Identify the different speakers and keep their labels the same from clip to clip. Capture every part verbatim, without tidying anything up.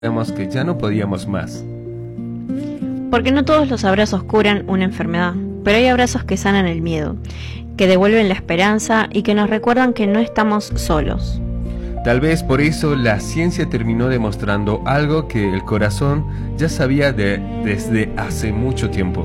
Speaker 1: Sabemos que ya no podíamos más.
Speaker 2: Porque no todos los abrazos curan una enfermedad, pero hay abrazos que sanan el miedo, que devuelven la esperanza y que nos recuerdan que no estamos solos.
Speaker 1: Tal vez por eso la ciencia terminó demostrando algo que el corazón ya sabía de, desde hace mucho tiempo.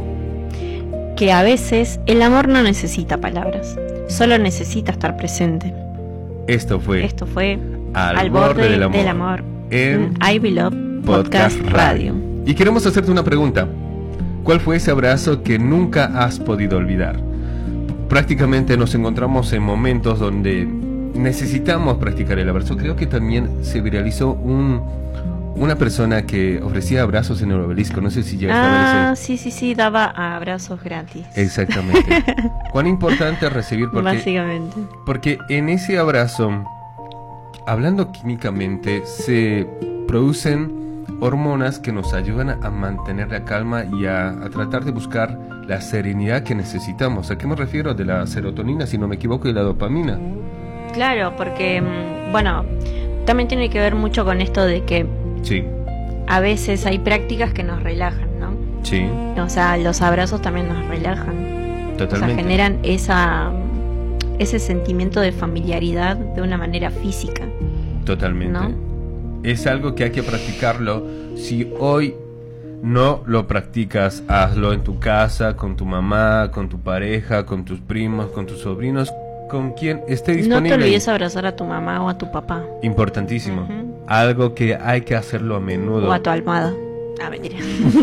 Speaker 2: Que a veces el amor no necesita palabras, solo necesita estar presente.
Speaker 1: Esto fue,
Speaker 2: Esto fue
Speaker 1: Al,
Speaker 2: Al
Speaker 1: borde,
Speaker 2: borde
Speaker 1: del amor,
Speaker 2: del amor
Speaker 1: en
Speaker 2: I Belove Podcast Radio.
Speaker 1: Y queremos hacerte una pregunta. ¿Cuál fue ese abrazo que nunca has podido olvidar? Prácticamente nos encontramos en momentos donde necesitamos practicar el abrazo. Creo que también se viralizó un, una persona que ofrecía abrazos en el obelisco. No sé si llegaste
Speaker 2: ah,
Speaker 1: a ver ese.
Speaker 2: sí, sí, sí, daba abrazos gratis.
Speaker 1: Exactamente. Cuán importante es recibir, porque,
Speaker 2: básicamente.
Speaker 1: Porque en ese abrazo, hablando químicamente, se producen hormonas que nos ayudan a mantener la calma y a, a tratar de buscar la serenidad que necesitamos. ¿A qué me refiero? De la serotonina, si no me equivoco, y la dopamina.
Speaker 2: Claro, porque, bueno, también tiene que ver mucho con esto de que
Speaker 1: sí.
Speaker 2: a veces hay prácticas que nos relajan, ¿no?
Speaker 1: Sí.
Speaker 2: O sea, los abrazos también nos relajan.
Speaker 1: Totalmente.
Speaker 2: O sea, generan esa, ese sentimiento de familiaridad de una manera física.
Speaker 1: Totalmente.
Speaker 2: ¿No?
Speaker 1: Es algo que hay que practicarlo. Si hoy no lo practicas, hazlo en tu casa, con tu mamá, con tu pareja, con tus primos, con tus sobrinos, con quien esté disponible.
Speaker 2: No te olvides abrazar a tu mamá o a tu papá.
Speaker 1: Importantísimo.
Speaker 2: Uh-huh.
Speaker 1: Algo que hay que hacerlo a menudo.
Speaker 2: O a tu almohada. Ah, mentira.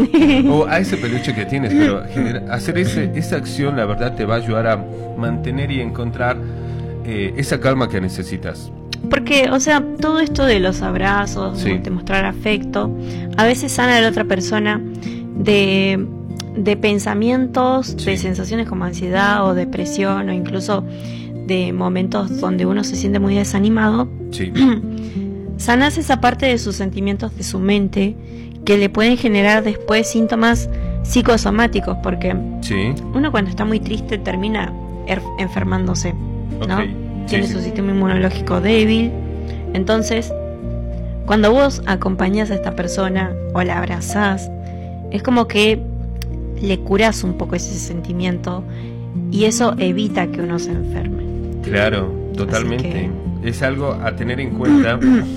Speaker 1: O a ese peluche que tienes. Pero genera, hacer ese, esa acción, la verdad, te va a ayudar a mantener y encontrar eh, esa calma que necesitas.
Speaker 2: Porque, o sea, todo esto de los abrazos,
Speaker 1: sí.
Speaker 2: de mostrar afecto, a veces sana a la otra persona de, de pensamientos, sí. de sensaciones como ansiedad o depresión, o incluso de momentos donde uno se siente muy desanimado.
Speaker 1: Sí.
Speaker 2: Sanas esa parte de sus sentimientos, de su mente, que le pueden generar después síntomas psicosomáticos, porque
Speaker 1: sí.
Speaker 2: uno cuando está muy triste termina er- enfermándose, ¿no?
Speaker 1: Okay.
Speaker 2: Tiene
Speaker 1: sí,
Speaker 2: su
Speaker 1: sí.
Speaker 2: sistema inmunológico débil. Entonces, cuando vos acompañás a esta persona o la abrazás, es como que le curás un poco ese sentimiento y eso evita que uno se enferme.
Speaker 1: Claro, totalmente. Que... es algo a tener en cuenta.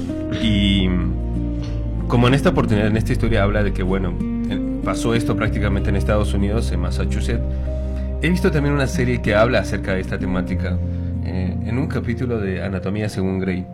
Speaker 1: Y como en esta oportunidad, en esta historia habla de que, bueno, pasó esto prácticamente en Estados Unidos, en Massachusetts. He visto también una serie que habla acerca de esta temática. Eh, en un capítulo de Anatomía según Grey.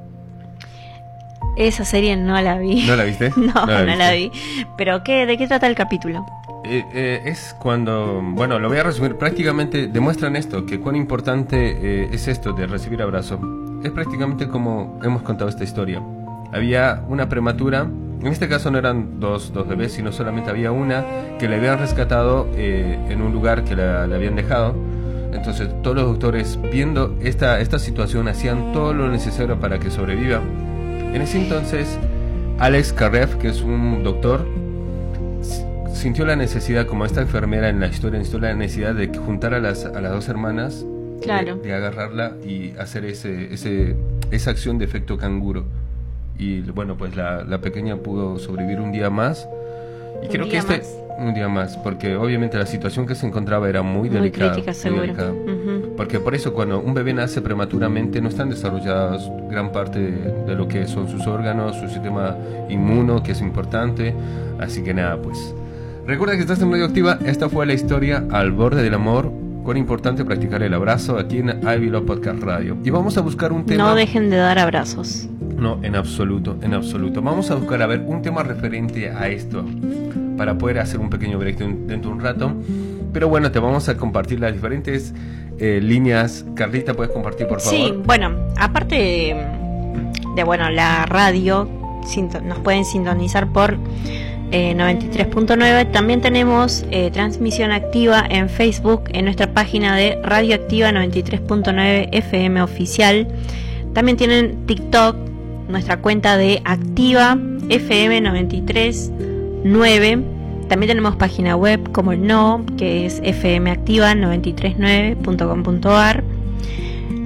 Speaker 2: Esa serie no la vi.
Speaker 1: ¿No la viste?
Speaker 2: no,
Speaker 1: no, la,
Speaker 2: no la vi. ¿Pero qué? ¿De qué trata el capítulo?
Speaker 1: Eh, eh, es cuando, bueno, lo voy a resumir. Prácticamente demuestran esto, que cuán importante eh, es esto de recibir abrazo. Es prácticamente como hemos contado esta historia. Había una prematura. En este caso no eran dos, dos bebés, sino solamente había una que le habían rescatado eh, en un lugar que la, la habían dejado. Entonces todos los doctores, viendo esta, esta situación, hacían todo lo necesario para que sobreviva. En ese entonces Alex Karev, que es un doctor, sintió la necesidad, como esta enfermera en la historia, sintió la necesidad de juntar a las, a las dos hermanas,
Speaker 2: claro.
Speaker 1: de, de agarrarla y hacer ese, ese, esa acción de efecto canguro. Y bueno, pues la, la pequeña pudo sobrevivir un día más. Y
Speaker 2: un
Speaker 1: creo
Speaker 2: día
Speaker 1: que este
Speaker 2: más.
Speaker 1: un día más, porque obviamente la situación que se encontraba era muy,
Speaker 2: muy
Speaker 1: delicada.
Speaker 2: Crítica,
Speaker 1: muy
Speaker 2: seguro.
Speaker 1: delicada.
Speaker 2: Uh-huh.
Speaker 1: Porque por eso cuando un bebé nace prematuramente no están desarrollados gran parte de, de lo que son sus órganos, su sistema inmuno, que es importante. Así que nada, pues recuerda que estás en Radioactiva. Esta fue la historia Al borde del amor. Cuán importante practicar el abrazo aquí en I Belove Podcast Radio. Y vamos a buscar un tema.
Speaker 2: No dejen de dar abrazos.
Speaker 1: No, en absoluto, en absoluto. Vamos a buscar a ver un tema referente a esto para poder hacer un pequeño break dentro de un rato. Pero bueno, te vamos a compartir las diferentes eh, líneas. Carlita, ¿puedes compartir, por favor?
Speaker 2: Sí, bueno, aparte de, de bueno, la radio, nos pueden sintonizar por eh, noventa y tres punto nueve. También tenemos eh, transmisión activa en Facebook, en nuestra página de Radioactiva noventa y tres punto nueve F M oficial. También tienen TikTok, nuestra cuenta de Activa F M noventa y tres punto nueve. También tenemos página web como el no, que es f m activa noventa y tres nueve punto com punto a r.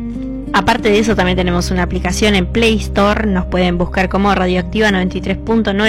Speaker 2: Aparte de eso, también tenemos una aplicación en Play Store, nos pueden buscar como Radioactiva noventa y tres punto nueve.